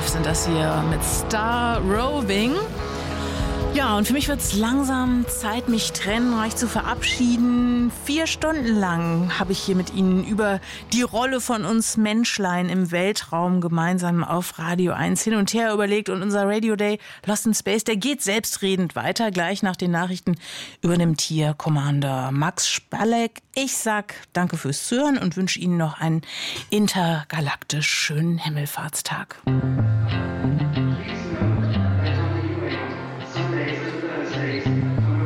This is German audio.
Drive sind das hier mit Star Roving. Ja, und für mich wird es langsam Zeit, mich trennreich zu verabschieden. 4 Stunden lang habe ich hier mit Ihnen über die Rolle von uns Menschlein im Weltraum gemeinsam auf Radio 1 hin und her überlegt. Und unser Radio Day Lost in Space, der geht selbstredend weiter. Gleich nach den Nachrichten übernimmt hier Commander Max Spalleck. Ich sag danke fürs Zuhören und wünsche Ihnen noch einen intergalaktisch schönen Himmelfahrtstag.